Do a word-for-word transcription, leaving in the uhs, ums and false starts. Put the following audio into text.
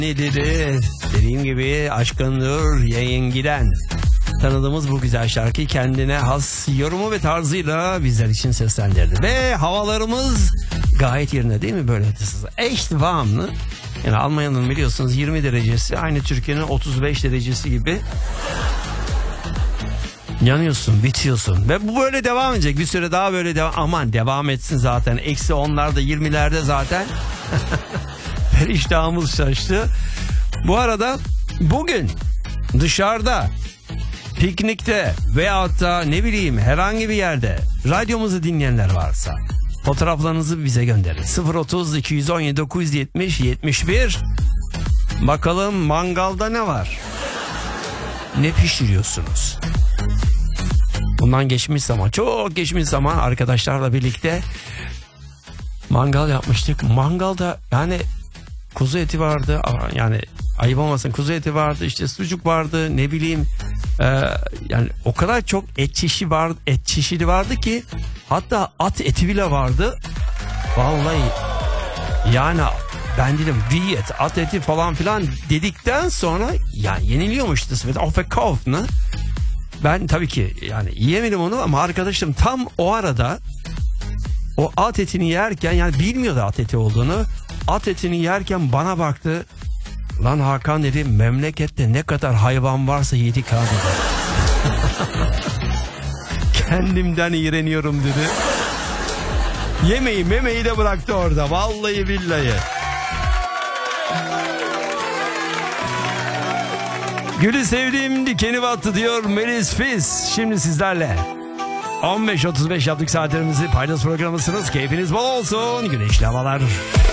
Neleri dediğim gibi Aşkındır yayın giden tanıdığımız bu güzel şarkıyı kendine has yorumu ve tarzıyla bizler için seslendirdi. Ve havalarımız gayet yerinde değil mi böyle? Echt warm. Yani Almanya'nın biliyorsunuz yirmi derecesi aynı Türkiye'nin otuz beş derecesi gibi. Yanıyorsun, bitiyorsun ve bu böyle devam edecek bir süre daha böyle devam. Aman devam etsin zaten. Eksi onlarda yirmilerde zaten. İştahımız şaştı. Bu arada bugün dışarıda piknikte veyahut da ne bileyim herhangi bir yerde radyomuzu dinleyenler varsa fotoğraflarınızı bize gönderin. sıfır otuz iki yüz on yedi dokuz yüz yetmiş yetmiş bir. Bakalım mangalda ne var? Ne pişiriyorsunuz? Bundan geçmiş zaman, çok geçmiş zaman arkadaşlarla birlikte mangal yapmıştık. Mangalda yani kuzu eti vardı, yani ayıp olmasın, kuzu eti vardı, işte sucuk vardı, ne bileyim e, yani o kadar çok et çeşidi vardı, et çeşidi vardı ki hatta at eti bile vardı. Vallahi yani ben dedim diyet, at eti falan filan dedikten sonra yani yeniliyormuş das auf verkauft ne? Ben tabii ki yani yiyemedim onu ama arkadaşım tam o arada o at etini yerken, yani bilmiyordu at eti olduğunu. At etini yerken bana baktı. Lan Hakan dedi, memlekette ne kadar hayvan varsa yedik abi. Kendimden iğreniyorum dedi. Yemeği memeyi de bıraktı orada. Vallahi billahi. Gülü sevdiğim dikeni battı diyor Melis Fis. Şimdi sizlerle on beş otuz beş yaptık saatlerimizi paylaş programısınız. Keyfiniz bol olsun. Güneşli havalar.